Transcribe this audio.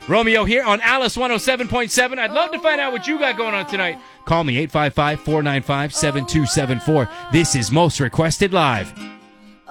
Romeo here on Alice 107.7. I'd love to find out what you got going on tonight. Call me 855-495-7274. This is Most Requested Live.